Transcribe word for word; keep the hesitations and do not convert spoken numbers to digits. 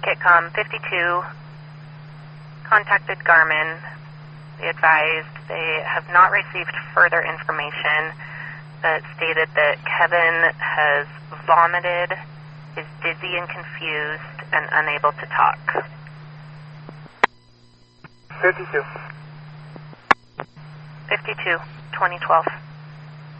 Kitcom fifty-two contacted Garmin. They advised they have not received further information, but stated that Kevin has vomited, is dizzy and confused, and unable to talk. fifty-two. fifty-two, twenty twelve.